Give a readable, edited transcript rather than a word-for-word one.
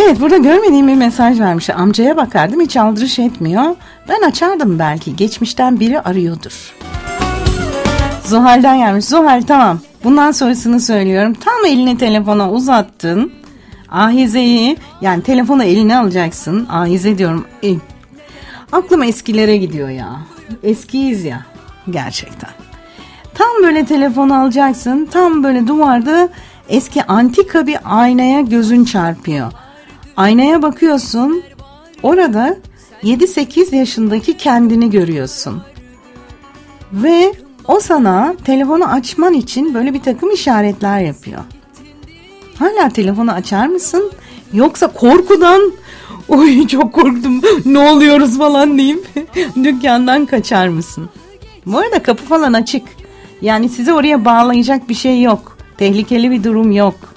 Evet, burada görmediğim bir mesaj vermiş. Amcaya bakardım, hiç aldırış etmiyor. Ben açardım belki. Geçmişten biri arıyordur. Zuhal'den gelmiş. Zuhal, tamam. Bundan sonrasını söylüyorum. Tam elini telefona uzattın. Ahizeyi, yani telefonu eline alacaksın. Ahize diyorum. Aklım eskilere gidiyor ya. Eskiyiz ya. Gerçekten. Tam böyle telefonu alacaksın. Tam böyle duvarda eski antika bir aynaya gözün çarpıyor. Aynaya bakıyorsun. Orada 7-8 yaşındaki kendini görüyorsun. Ve o sana telefonu açman için böyle bir takım işaretler yapıyor. Hala telefonu açar mısın? Yoksa korkudan oy çok korktum, ne oluyoruz falan deyip dükkandan kaçar mısın? Bu arada kapı falan açık. Yani sizi oraya bağlayacak bir şey yok. Tehlikeli bir durum yok.